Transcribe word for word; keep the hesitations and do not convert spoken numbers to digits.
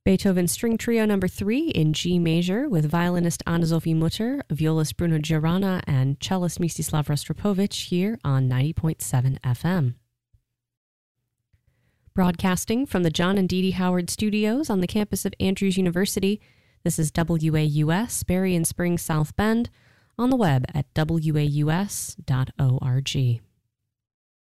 Beethoven String Trio Number three in G major with violinist Anna-Sophie Mutter, violist Bruno Girana, and cellist Mstislav Rostropovich here on ninety point seven F M. Broadcasting from the John and Dee Dee Howard Studios on the campus of Andrews University, this is W A U S, Berrien Springs, South Bend, on the web at w a u s dot org.